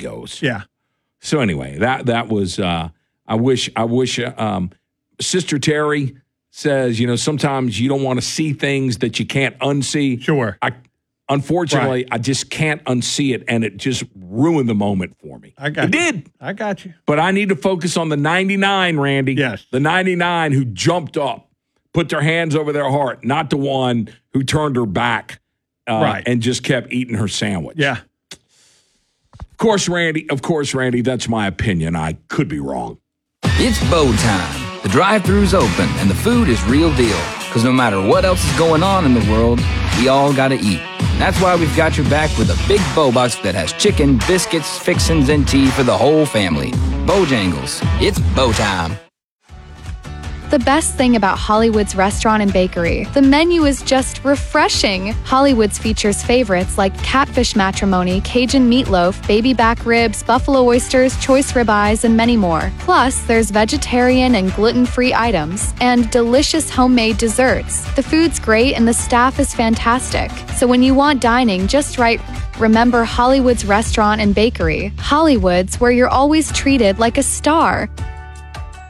goes. Yeah. So anyway, that was. I wish. Sister Terry says, sometimes you don't want to see things that you can't unsee. Sure. Unfortunately, I just can't unsee it, and it just ruined the moment for me. It did. I got you. But I need to focus on the 99, Randy. Yes. The 99 who jumped up, put their hands over their heart, not the one who turned her back and just kept eating her sandwich. Yeah. Of course, Randy, that's my opinion. I could be wrong. It's bow time. The drive-thru's open, and the food is real deal. Because no matter what else is going on in the world, we all gotta eat. That's why we've got your back with a big bow box that has chicken, biscuits, fixins, and tea for the whole family. Bojangles, it's bow time. The best thing about Hollywood's Restaurant and Bakery, the menu is just refreshing. Hollywood's features favorites like catfish matrimony, Cajun meatloaf, baby back ribs, buffalo oysters, choice ribeyes, and many more. Plus, there's vegetarian and gluten-free items and delicious homemade desserts. The food's great and the staff is fantastic. So when you want dining just right, remember Hollywood's Restaurant and Bakery. Hollywood's, where you're always treated like a star.